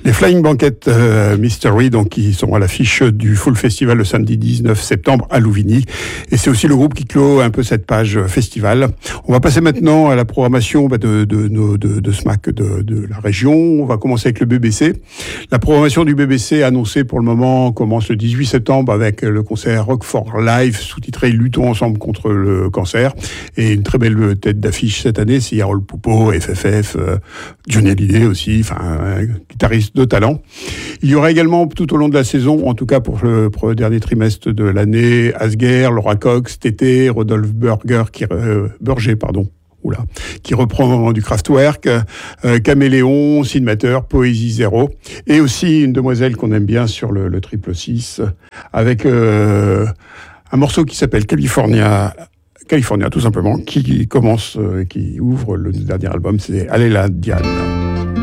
Les Flying Banquet Mystery, donc, qui sont à l'affiche du Full Festival le samedi 19 septembre à Louvigny. Et c'est aussi le groupe qui clôt un peu cette page festival. On va passer maintenant à la programmation de SMAC de la région. On va commencer avec le BBC. La programmation du BBC annoncée pour le moment commence le 18 septembre avec le concert Rock for Life, sous-titré Luttons ensemble contre le cancer. Et une très belle tête d'affiche cette année, c'est Yarol Poupeau, FFF, Johnny Hallyday aussi, un guitariste de talent. Il y aura également tout au long de la saison, en tout cas pour le dernier trimestre de l'année, Asger, Laura Cox, Tété, Rodolphe Burger, qui reprend du Kraftwerk, Caméléon, Cinemateur, Poésie Zéro, et aussi une demoiselle qu'on aime bien sur le 666, avec un morceau qui s'appelle California tout simplement, qui ouvre le dernier album, c'est Allez la Diane.